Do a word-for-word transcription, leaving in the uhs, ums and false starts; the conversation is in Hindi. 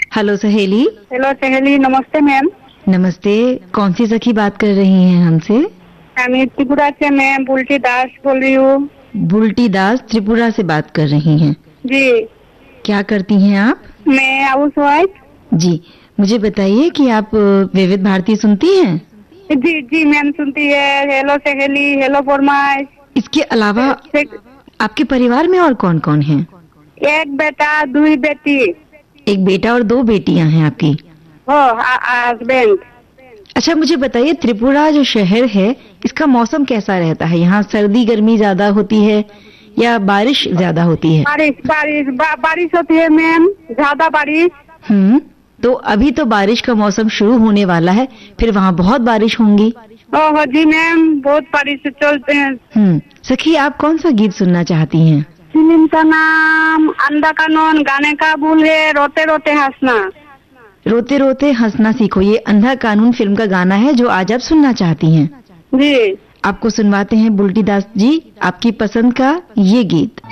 हेलो सहेली। हेलो सहेली, नमस्ते मैम। नमस्ते, कौन सी सखी बात कर रही हैं हमसे? मैं त्रिपुरा से मैम बुल्टी दास बोल रही हूँ। बुल्टी दास त्रिपुरा से बात कर रही हैं जी। क्या करती हैं आप? मैं हाउस वाइफ। जी, मुझे बताइए कि आप विविध भारती सुनती हैं? जी जी मैम, सुनती है। हेलो सहेली, हेलो फरमाइश। इसके अलावा आपके परिवार में और कौन कौन हैं? एक बेटा, दो बेटी। एक बेटा और दो बेटियां हैं आपकी? हस्बैंड। अच्छा, मुझे बताइए त्रिपुरा जो शहर है इसका मौसम कैसा रहता है? यहाँ सर्दी गर्मी ज्यादा होती है या बारिश ज्यादा होती है? बारिश बारिश बा, बारिश होती है मैम, ज्यादा बारिश। हम्म तो अभी तो बारिश का मौसम शुरू होने वाला है, फिर वहाँ बहुत बारिश होंगी। ओह जी मैम, बहुत बारिश चलते हैं। हम्म सखी, आप कौन सा गीत सुनना चाहती हैं? फिल्म का नाम अंधा कानून, गाने का बोल है रोते रोते हंसना। रोते रोते हंसना सीखो, ये अंधा कानून फिल्म का गाना है जो आज आप सुनना चाहती हैं। जी। आपको सुनवाते हैं बुल्टी दास जी आपकी पसंद का ये गीत।